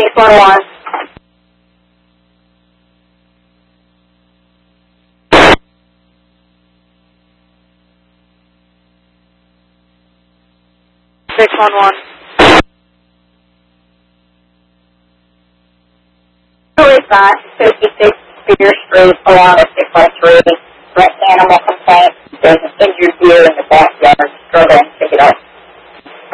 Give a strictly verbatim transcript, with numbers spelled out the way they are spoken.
six one one. six one one. two eight five, fifty-six Spear Street, along with six one three. Rent animal complaint. There's an injured deer in the backyard. Struggling to pick it up.